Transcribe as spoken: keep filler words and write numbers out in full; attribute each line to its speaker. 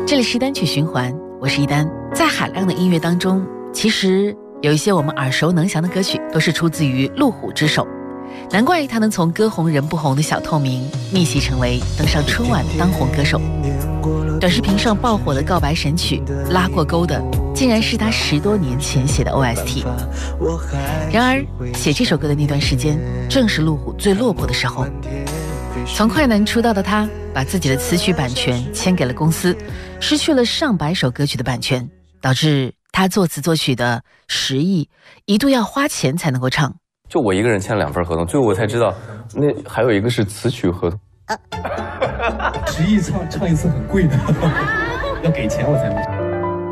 Speaker 1: 这里是单曲循环，我是一丹。在海量的音乐当中，其实有一些我们耳熟能详的歌曲都是出自于陆虎之手，难怪他能从歌红人不红的小透明逆袭成为登上春晚的当红歌手。短视频上爆火的告白神曲《拉过钩的》竟然是他十多年前写的 O S T。 然而写这首歌的那段时间正是陆虎最落魄的时候。从快男出道的他，把自己的词曲版权签给了公司，失去了上百首歌曲的版权，导致他作词作曲的十亿一度要花钱才能够唱。
Speaker 2: 就我一个人签了两份合同，最后我才知道那还有一个是词曲合同。
Speaker 3: 十亿唱唱一次很贵的，要给钱我才能。